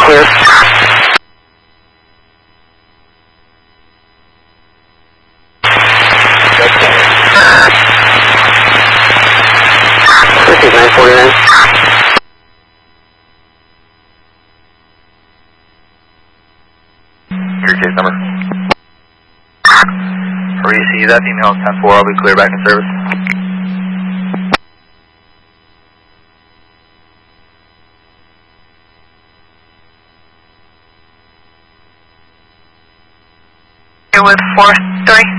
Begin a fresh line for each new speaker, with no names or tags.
clear. This is 949.
Your case number. Receive that email 10-4, I'll be clear back in service.
With 4-3.